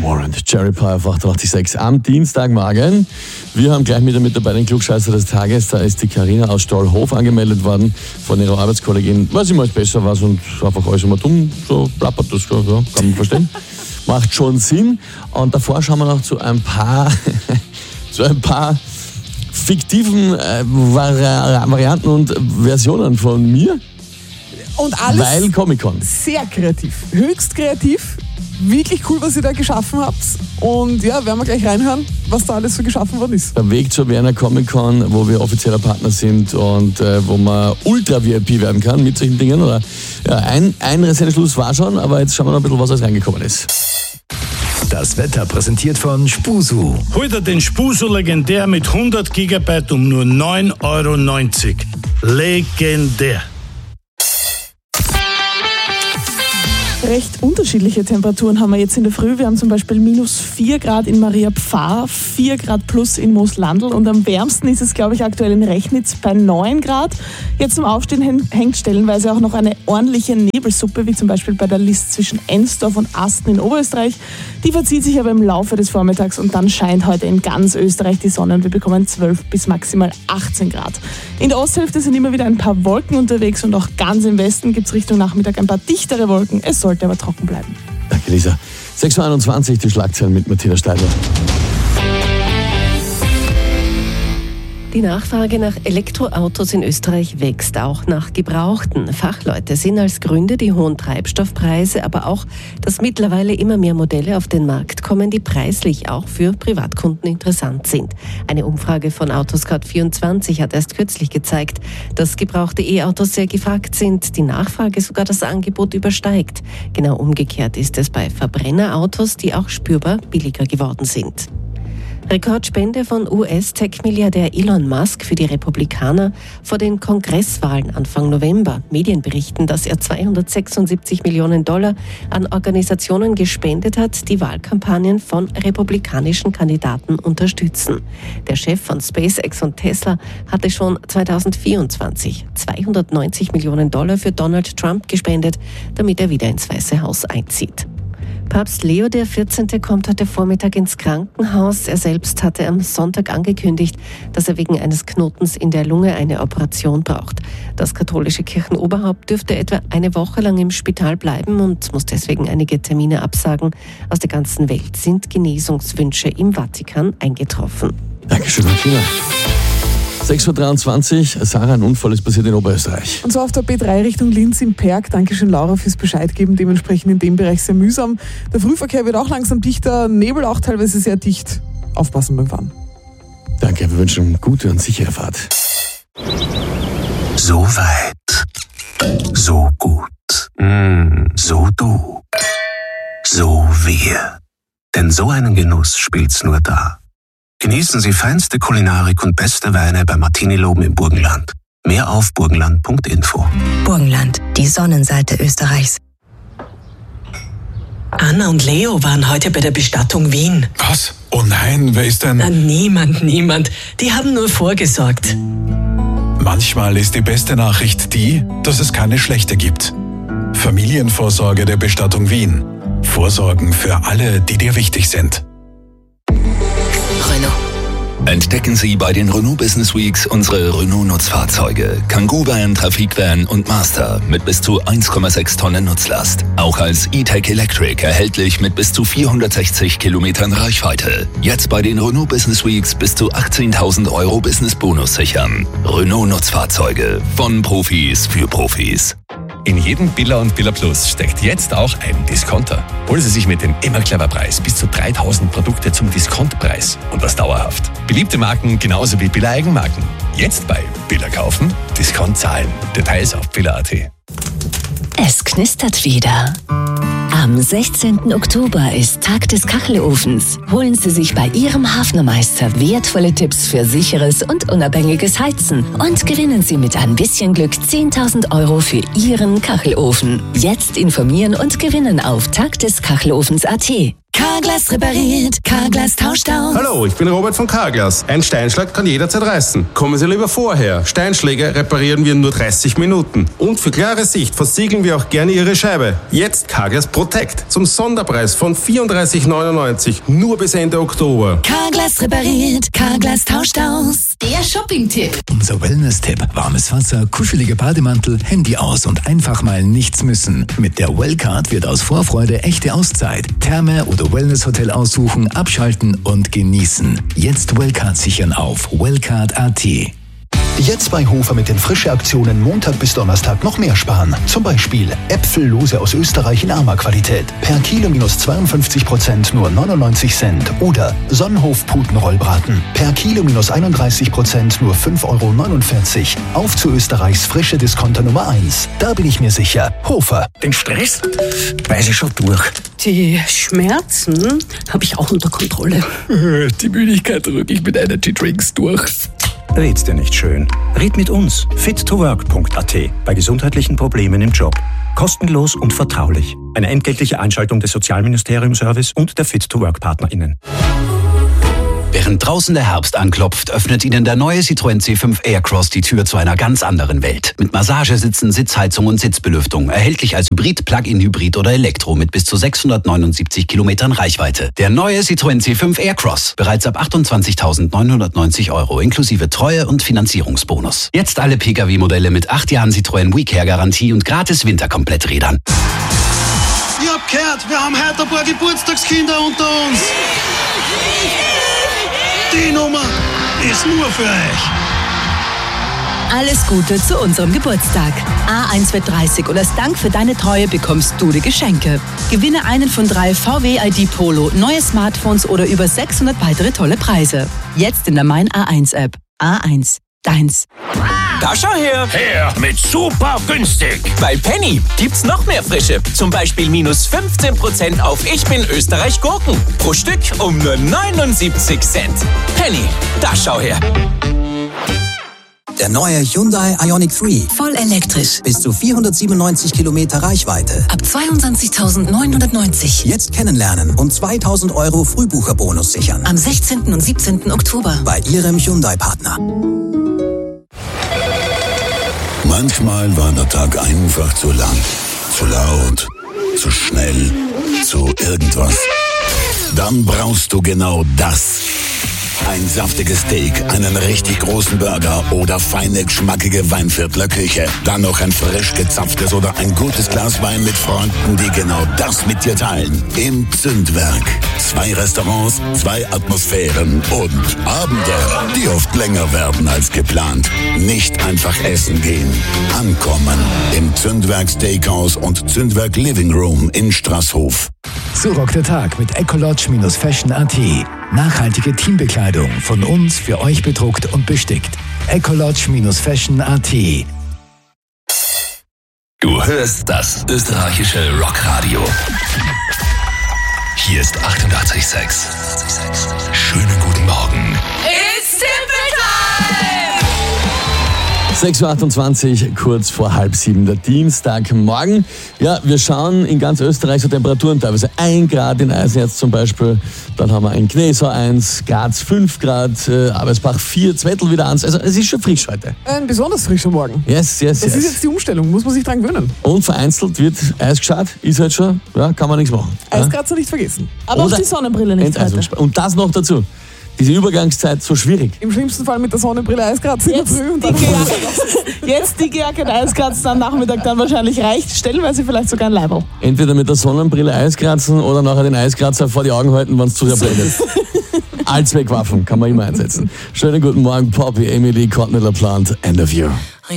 Warrant, Cherry Pie auf 88.6 am Dienstagmorgen. Wir haben gleich wieder mit dabei den Klugscheißer des Tages. Da ist die Carina aus Stollhof angemeldet worden von ihrer Arbeitskollegin, weil sie mal besser war und einfach alles immer dumm so plappert. Das kann man verstehen. Macht schon Sinn. Und davor schauen wir noch zu ein paar fiktiven Varianten und Versionen von mir. Und alles weil Comic-Con. Sehr kreativ, höchst kreativ. Wirklich cool, was ihr da geschaffen habt. Und ja, werden wir gleich reinhören, was da alles so geschaffen worden ist. Der Weg zur Wiener Comic-Con, wo wir offizieller Partner sind und wo man Ultra-VIP werden kann mit solchen Dingen. Oder, ja, ein Resendeschluss war schon, aber jetzt schauen wir noch ein bisschen, was alles reingekommen ist. Das Wetter präsentiert von Spusu. Heute den Spusu legendär mit 100 GB um nur 9,90 €. Legendär. Recht unterschiedliche Temperaturen haben wir jetzt in der Früh. Wir haben zum Beispiel -4 Grad in Maria Pfarr, 4 Grad plus in Mooslandl und am wärmsten ist es, glaube ich, aktuell in Rechnitz bei 9 Grad. Jetzt zum Aufstehen hängt stellenweise auch noch eine ordentliche Nebelsuppe, wie zum Beispiel bei der List zwischen Ensdorf und Asten in Oberösterreich. Die verzieht sich aber im Laufe des Vormittags und dann scheint heute in ganz Österreich die Sonne und wir bekommen 12 bis maximal 18 Grad. In der Osthälfte sind immer wieder ein paar Wolken unterwegs und auch ganz im Westen gibt es Richtung Nachmittag ein paar dichtere Wolken. Es sollte aber trocken bleiben. Danke, Lisa. 6.21 Uhr, die Schlagzeilen mit Martina Steidler. Die Nachfrage nach Elektroautos in Österreich wächst, auch nach gebrauchten. Fachleute sehen als Gründe die hohen Treibstoffpreise, aber auch, dass mittlerweile immer mehr Modelle auf den Markt kommen, die preislich auch für Privatkunden interessant sind. Eine Umfrage von Autoscout24 hat erst kürzlich gezeigt, dass gebrauchte E-Autos sehr gefragt sind, die Nachfrage sogar das Angebot übersteigt. Genau umgekehrt ist es bei Verbrennerautos, die auch spürbar billiger geworden sind. Rekordspende von US-Tech-Milliardär Elon Musk für die Republikaner vor den Kongresswahlen Anfang November. Medien berichten, dass er $276 Millionen an Organisationen gespendet hat, die Wahlkampagnen von republikanischen Kandidaten unterstützen. Der Chef von SpaceX und Tesla hatte schon 2024 $290 Millionen für Donald Trump gespendet, damit er wieder ins Weiße Haus einzieht. Papst Leo XIV. Kommt heute Vormittag ins Krankenhaus. Er selbst hatte am Sonntag angekündigt, dass er wegen eines Knotens in der Lunge eine Operation braucht. Das katholische Kirchenoberhaupt dürfte etwa eine Woche lang im Spital bleiben und muss deswegen einige Termine absagen. Aus der ganzen Welt sind Genesungswünsche im Vatikan eingetroffen. Dankeschön, Martina. 6.23 Uhr, Sarah, ein Unfall ist passiert in Oberösterreich. Und zwar auf der B3 Richtung Linz im Perg. Dankeschön, Laura, fürs Bescheid geben. Dementsprechend in dem Bereich sehr mühsam. Der Frühverkehr wird auch langsam dichter, Nebel auch teilweise sehr dicht. Aufpassen beim Fahren. Danke, wir wünschen gute und sichere Fahrt. So weit, so gut, so du, so wir. Denn so einen Genuss spielt's nur da. Genießen Sie feinste Kulinarik und beste Weine bei Martini Loben im Burgenland. Mehr auf burgenland.info. Burgenland, die Sonnenseite Österreichs. Anna und Leo waren heute bei der Bestattung Wien. Was? Oh nein, wer ist denn? Niemand. Die haben nur vorgesorgt. Manchmal ist die beste Nachricht die, dass es keine schlechte gibt. Familienvorsorge der Bestattung Wien. Vorsorgen für alle, die dir wichtig sind. Renault. Entdecken Sie bei den Renault Business Weeks unsere Renault-Nutzfahrzeuge. Kangoo-Van, Trafikvan und Master mit bis zu 1,6 Tonnen Nutzlast. Auch als E-Tech Electric erhältlich mit bis zu 460 Kilometern Reichweite. Jetzt bei den Renault Business Weeks bis zu 18.000 € Business-Bonus sichern. Renault-Nutzfahrzeuge von Profis für Profis. In jedem Billa und Billa Plus steckt jetzt auch ein Discounter. Holen Sie sich mit dem immer clever Preis bis zu 3.000 Produkte zum Diskontpreis und das dauerhaft. Beliebte Marken genauso wie Billa Eigenmarken. Jetzt bei Billa kaufen, Discount zahlen. Details auf billa.at. Es knistert wieder. Am 16. Oktober ist Tag des Kachelofens. Holen Sie sich bei Ihrem Hafnermeister wertvolle Tipps für sicheres und unabhängiges Heizen und gewinnen Sie mit ein bisschen Glück 10.000 € für Ihren Kachelofen. Jetzt informieren und gewinnen auf tagdeskachelofens.at. Carglass repariert, Carglass tauscht aus. Hallo, ich bin Robert von Carglass. Ein Steinschlag kann jederzeit reißen. Kommen Sie lieber vorher. Steinschläge reparieren wir in nur 30 Minuten. Und für klare Sicht versiegeln wir auch gerne Ihre Scheibe. Jetzt Carglass Protect. Zum Sonderpreis von 34,99. Nur bis Ende Oktober. Carglass repariert, Carglass tauscht aus. Der Shopping-Tipp. Unser Wellness-Tipp. Warmes Wasser, kuschelige Bademantel, Handy aus und einfach mal nichts müssen. Mit der Wellcard wird aus Vorfreude echte Auszeit. Therme oder Wellness-Hotel aussuchen, abschalten und genießen. Jetzt Wellcard sichern auf wellcard.at. Jetzt bei Hofer mit den Frische-Aktionen Montag bis Donnerstag noch mehr sparen. Zum Beispiel Äpfellose aus Österreich in Ama-Qualität. Per Kilo minus 52% nur 99 Cent. Oder Sonnenhof-Putenrollbraten. Per Kilo minus 31% nur 5,49 €. Auf zu Österreichs frische Discounter Nummer 1. Da bin ich mir sicher. Hofer. Den Stress weiß ich schon durch. Die Schmerzen habe ich auch unter Kontrolle. Die Müdigkeit drücke ich mit Energy Drinks durch. Red's dir nicht schön. Red mit uns. fit2work.at. Bei gesundheitlichen Problemen im Job. Kostenlos und vertraulich. Eine entgeltliche Einschaltung des Sozialministerium-Service und der Fit2Work-PartnerInnen. Während draußen der Herbst anklopft, öffnet Ihnen der neue Citroën C5 Aircross die Tür zu einer ganz anderen Welt. Mit Massagesitzen, Sitzheizung und Sitzbelüftung. Erhältlich als Hybrid, Plug-in-Hybrid oder Elektro mit bis zu 679 Kilometern Reichweite. Der neue Citroën C5 Aircross. Bereits ab 28.990 € inklusive Treue- und Finanzierungsbonus. Jetzt alle Pkw-Modelle mit 8 Jahren Citroën WeCare-Garantie und gratis Winterkompletträdern. Ich hab gehört, wir haben heute ein paar Geburtstagskinder unter uns. Die Nummer ist nur für euch. Alles Gute zu unserem Geburtstag. A1 wird 30 und als Dank für deine Treue bekommst du die Geschenke. Gewinne einen von 3 VW ID Polo, neue Smartphones oder über 600 weitere tolle Preise. Jetzt in der Mein A1 App. A1. Deins. Da schau her! Her mit super günstig! Bei Penny gibt's noch mehr Frische. Zum Beispiel minus 15% auf Ich bin Österreich Gurken. Pro Stück um nur 79 Cent. Penny, da schau her! Der neue Hyundai Ioniq 3. Voll elektrisch. Bis zu 497 Kilometer Reichweite. Ab 22.990. Jetzt kennenlernen und 2.000 € Frühbucherbonus sichern. Am 16. und 17. Oktober. Bei Ihrem Hyundai-Partner. Manchmal war der Tag einfach zu lang, zu laut, zu schnell, zu irgendwas. Dann brauchst du genau das. Ein saftiges Steak, einen richtig großen Burger oder feine, geschmackige Weinviertler Küche. Dann noch ein frisch gezapftes oder ein gutes Glas Wein mit Freunden, die genau das mit dir teilen. Im Zündwerk. 2 Restaurants, 2 Atmosphären und Abende, die oft länger werden als geplant. Nicht einfach essen gehen. Ankommen im Zündwerk Steakhouse und Zündwerk Living Room in Straßhof. So rockt der Tag mit Ecolodge-Fashion.at. Nachhaltige Teambekleidung von uns für euch bedruckt und bestickt. Ecolodge-Fashion.at. Du hörst das österreichische Rockradio. Hier ist 88,6. Schönen guten Morgen. It's Tippel Time! 6.28 Uhr, kurz vor 6:30, der Dienstagmorgen. Ja, wir schauen in ganz Österreich so Temperaturen, teilweise 1 Grad in Eisenerz zum Beispiel. Dann haben wir in Gnesau 1, Graz 5 Grad, Abersbach 4, Zwettl wieder 1. Also es ist schon frisch heute. Ein besonders frischer Morgen. Yes. Das ist jetzt die Umstellung, muss man sich dran gewöhnen. Und vereinzelt wird Eis geschaut, ist halt schon, ja, kann man nichts machen. Eiskratzer nicht vergessen. Aber oder auch die Sonnenbrille nicht heute. Und das noch dazu. Diese Übergangszeit so schwierig. Im schlimmsten Fall mit der Sonnenbrille Eiskratzen in der Früh. Und dann jetzt die Jacke und Eiskratzen, am Nachmittag dann wahrscheinlich reicht, stellenweise vielleicht sogar ein Leiberl. Entweder mit der Sonnenbrille Eiskratzen oder nachher den Eiskratzer vor die Augen halten, wenn es zu sehr blendet. Allzweckwaffen kann man immer einsetzen. Schönen guten Morgen, Poppy, Emily, Courtney LaPlante, End of Year.